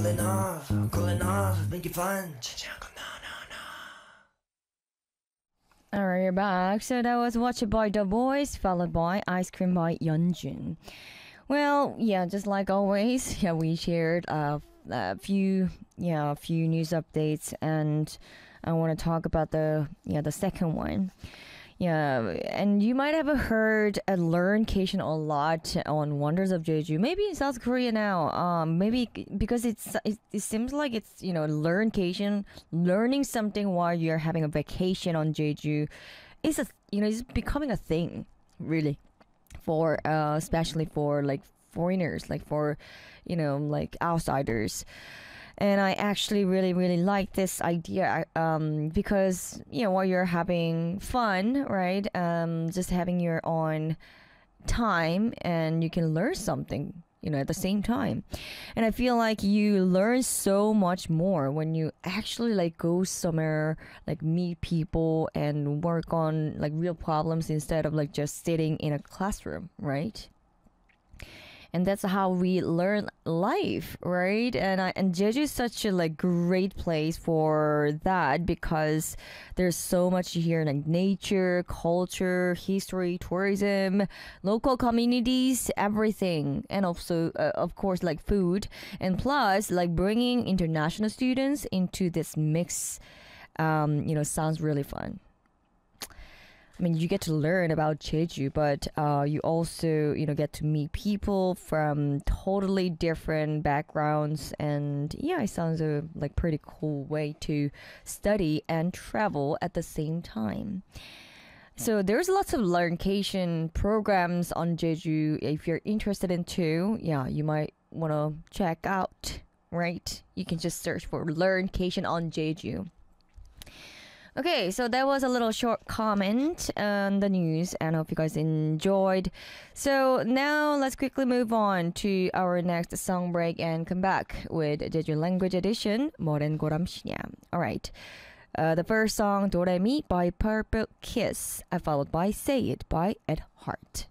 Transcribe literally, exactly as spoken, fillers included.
Calling off, calling off, make it fun. Alright, you're back. So that was Watch It by The Boys, followed by Ice Cream by Yeonjun. Well, yeah, just like always, yeah, we shared uh, a few, yeah, a few news updates, and I want to talk about the, yeah, the second one. Yeah, and you might have heard a learncation a lot on Wonders of Jeju. Maybe in South Korea now. Um, maybe c- because it's it, it seems like it's you know learncation, learning something while you're having a vacation on Jeju, is a you know is becoming a thing, really, for uh especially for like foreigners, like for you know like outsiders. And I actually really really like this idea, I- um because you know while you're having fun, right, um just having your own time, and you can learn something, you know at the same time. And I feel like you learn so much more when you actually like go somewhere, like meet people and work on like real problems instead of like just sitting in a classroom, right? And that's how we learn life, right? And I, and Jeju is such a like great place for that, because there's so much here, like nature, culture, history, tourism, local communities, everything. And also uh, of course like food, and plus like bringing international students into this mix, um you know sounds really fun. I mean, you get to learn about Jeju, but uh, you also, you know, get to meet people from totally different backgrounds, and yeah, it sounds a like pretty cool way to study and travel at the same time. So there's lots of learncation programs on Jeju. If you're interested in too, yeah, you might want to check out. Right? You can just search for learncation on Jeju. Okay, so that was a little short comment on the news, and I hope you guys enjoyed. So now let's quickly move on to our next song break and come back with Jeju Language Edition, Moren Goram Shinyam. Alright, uh, the first song, Doremi by Purple Kiss, uh, followed by Say It by Ed Hart.